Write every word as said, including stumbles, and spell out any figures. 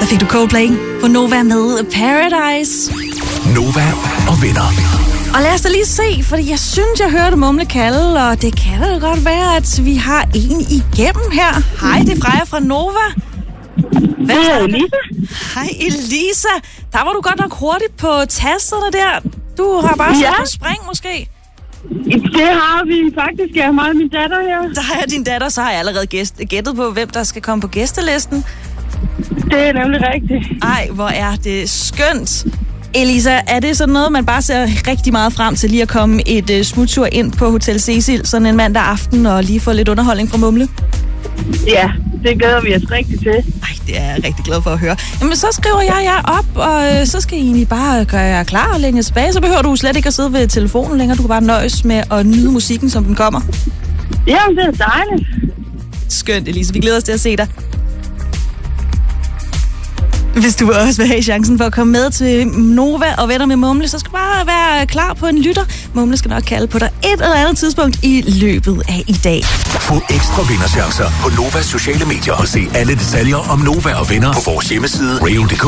fik du Coldplay på Nova med Paradise. Nova og venner. Og lad os da lige se, fordi jeg synes, jeg hørte Mumle kalde, og det kan da godt være, at vi har en igennem her. Hej, det er Freja fra Nova. Hvem Det er Elisa. Hej, Elisa. Der var du godt nok hurtigt på tasterne der. Du har bare sat Ja. på spring, måske. Det har vi faktisk. Jeg har meget min datter her. Der er din datter, så har jeg allerede gæst, gættet på, hvem der skal komme på gæstelisten. Det er nemlig rigtigt. Ej, hvor er det skønt. Elisa, er det sådan noget, man bare ser rigtig meget frem til lige at komme et uh, smuttur ind på Hotel Cecil sådan en mandag aften og lige få lidt underholdning fra Mumle? Ja, det glæder vi os rigtig til. Ej, det er jeg rigtig glad for at høre. Jamen, så skriver jeg jer op, og øh, så skal I egentlig bare gøre jer klar og længe tilbage. Så behøver du slet ikke at sidde ved telefonen længere. Du kan bare nøjes med at nyde musikken, som den kommer. Jamen, det er dejligt. Skønt, Elisa. Vi glæder os til at se dig. Hvis du også vil have chancen for at komme med til Nova og venner med Mumle, så skal du bare være klar på en lytter. Mumle skal nok kalde på dig et eller andet tidspunkt i løbet af i dag. Få ekstra vinderchancer på Novas sociale medier og se alle detaljer om Nova og venner på vores hjemmeside radio punktum d k.